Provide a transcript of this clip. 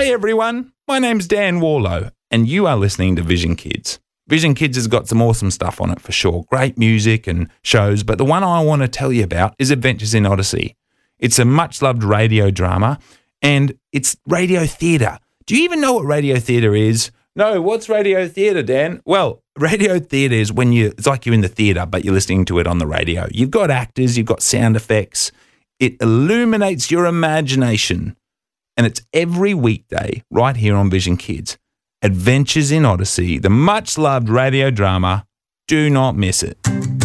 Hey everyone, my name's Dan Warlow, and you are listening to Vision Kids. Vision Kids has got some awesome stuff on it for sure. Great music and shows, but the one I want to tell you about is Adventures in Odyssey. It's a much-loved radio drama, and it's radio theatre. Do you even know what radio theatre is? No, what's radio theatre, Dan? Well, radio theatre is when it's like you're in the theatre, but you're listening to it on the radio. You've got actors, you've got sound effects. It illuminates your imagination, and it's every weekday right here on Vision Kids. Adventures in Odyssey, the much-loved radio drama. Do not miss it.